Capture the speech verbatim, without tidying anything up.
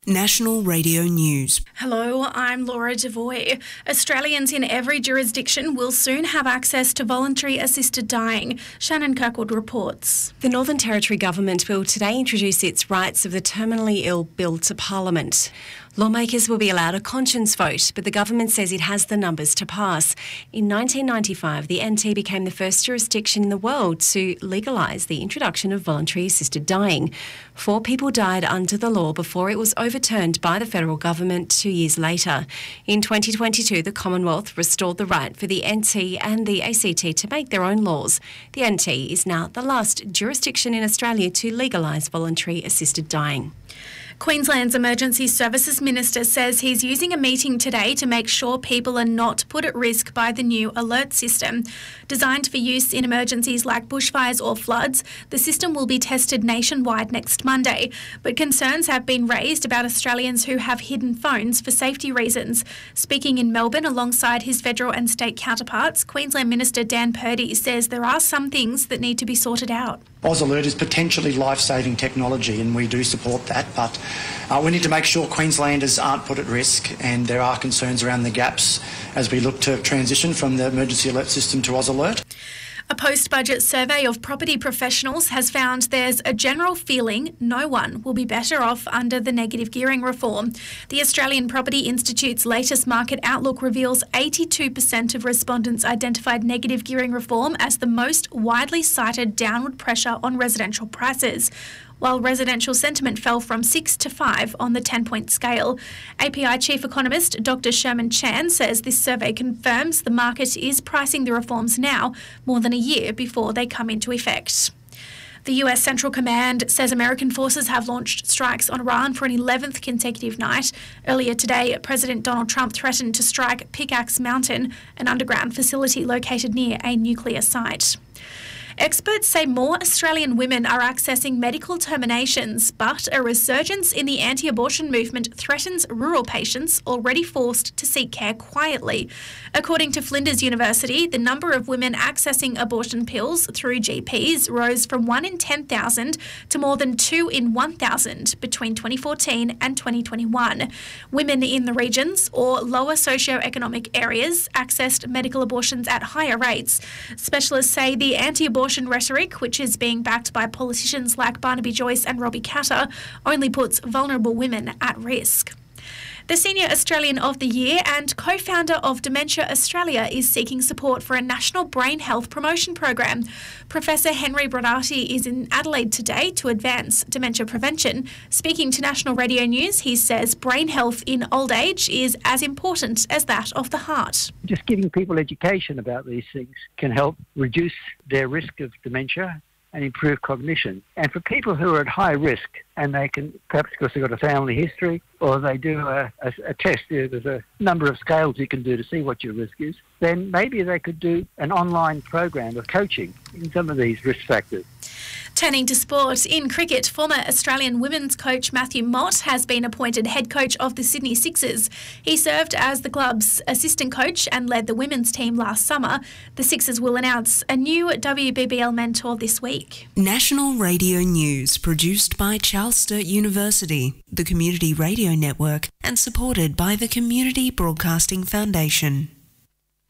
National Radio News. Hello, I'm Laura Devoy. Australians in every jurisdiction will soon have access to voluntary assisted dying. Shannon Kirkwood reports. The Northern Territory Government will today introduce its Rights of the Terminally Ill Bill to Parliament. Lawmakers will be allowed a conscience vote, but the government says it has the numbers to pass. In nineteen ninety-five, the N T became the first jurisdiction in the world to legalise the introduction of voluntary assisted dying. Four people died under the law before it was overturned by the federal government two years later. In twenty twenty-two, the Commonwealth restored the right for the N T and the A C T to make their own laws. The N T is now the last jurisdiction in Australia to legalise voluntary assisted dying. Queensland's Emergency Services Minister says he's using a meeting today to make sure people are not put at risk by the new alert system. Designed for use in emergencies like bushfires or floods, the system will be tested nationwide next Monday. But concerns have been raised about Australians who have hidden phones for safety reasons. Speaking in Melbourne alongside his federal and state counterparts, Queensland Minister Dan Purdy says there are some things that need to be sorted out. AusAlert is potentially life-saving technology and we do support that, but uh, we need to make sure Queenslanders aren't put at risk, and there are concerns around the gaps as we look to transition from the emergency alert system to AusAlert. A post-budget survey of property professionals has found there's a general feeling no one will be better off under the negative gearing reform. The Australian Property Institute's latest market outlook reveals eighty-two percent of respondents identified negative gearing reform as the most widely cited downward pressure on residential prices, while residential sentiment fell from six to five on the ten-point scale. A P I Chief Economist Doctor Sherman Chan says this survey confirms the market is pricing the reforms now, more than a year before they come into effect. The U S Central Command says American forces have launched strikes on Iran for an eleventh consecutive night. Earlier today, President Donald Trump threatened to strike Pickaxe Mountain, an underground facility located near a nuclear site. Experts say more Australian women are accessing medical terminations, but a resurgence in the anti-abortion movement threatens rural patients already forced to seek care quietly. According to Flinders University, the number of women accessing abortion pills through G Ps rose from one in ten thousand to more than two in one thousand between twenty fourteen and twenty twenty-one. Women in the regions or lower socioeconomic areas accessed medical abortions at higher rates. Specialists say the anti-abortion Abortion rhetoric, which is being backed by politicians like Barnaby Joyce and Robbie Katter, only puts vulnerable women at risk. The Senior Australian of the Year and co-founder of Dementia Australia is seeking support for a national brain health promotion program. Professor Henry Brodati is in Adelaide today to advance dementia prevention. Speaking to National Radio News, he says brain health in old age is as important as that of the heart. Just giving people education about these things can help reduce their risk of dementia and improve cognition. And for people who are at high risk, and they can, perhaps because they've got a family history, or they do a, a, a test, there's a number of scales you can do to see what your risk is, then maybe they could do an online program of coaching in some of these risk factors. Turning to sport, in cricket, former Australian women's coach Matthew Mott has been appointed head coach of the Sydney Sixers. He served as the club's assistant coach and led the women's team last summer. The Sixers will announce a new W B B L mentor this week. National Radio News, produced by Charles Sturt University, the Community Radio Network, and supported by the Community Broadcasting Foundation.